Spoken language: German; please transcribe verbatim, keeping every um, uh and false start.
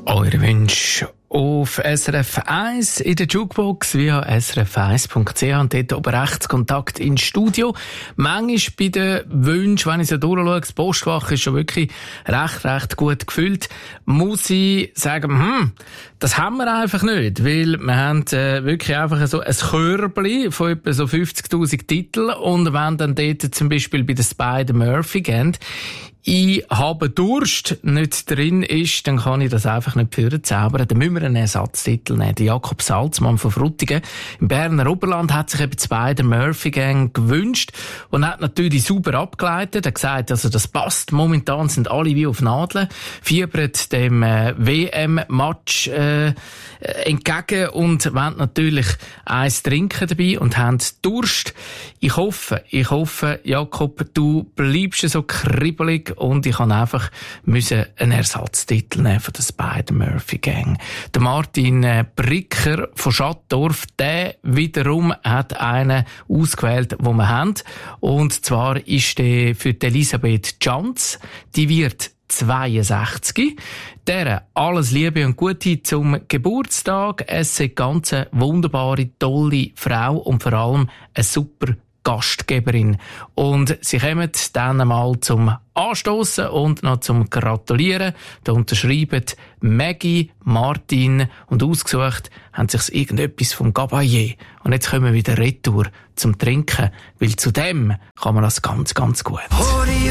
Eure Wünsche auf S R F eins in der Jukebox via s r f eins punkt c h und dort oben rechts Kontakt ins Studio. Manchmal bei den Wünschen, wenn ich so durchschaue, das Postfach ist schon wirklich recht, recht gut gefüllt, muss ich sagen, hm, das haben wir einfach nicht, weil wir haben äh, wirklich einfach so ein Körbli von etwa so fünfzigtausend Titeln und wenn dann dort zum Beispiel bei der Spider-Murphy-Gang ich habe Durst nicht drin ist, dann kann ich das einfach nicht vorzaubern. Dann müssen wir einen Ersatztitel nehmen. Der Jakob Salzmann von Frutigen im Berner Oberland hat sich eben die Spider-Murphy-Gang gewünscht und hat natürlich super abgeleitet. Er hat gesagt, also das passt. Momentan sind alle wie auf Nadeln, fiebern dem äh, W M-Match äh, entgegen und wollen natürlich eins trinken dabei und haben Durst. Ich hoffe, ich hoffe, Jakob, du bleibst so kribbelig und ich kann einfach müssen einen Ersatztitel nehmen von der Spider-Murphy-Gang. Der Martin Bricker von Schattdorf, der wiederum hat einen ausgewählt, den wir haben. Und zwar ist der für die Elisabeth Janz. Die wird zweiundsechzig. Deren alles Liebe und Gute zum Geburtstag. Es ist eine ganz wunderbare, tolle Frau und vor allem eine super Gastgeberin. Und sie kommen dann einmal zum Anstossen und noch zum Gratulieren. Da unterschreiben Maggie, Martin und ausgesucht haben sich irgendetwas vom Gabayé. Und jetzt kommen wir wieder retour zum Trinken, weil zu dem kann man das ganz, ganz gut.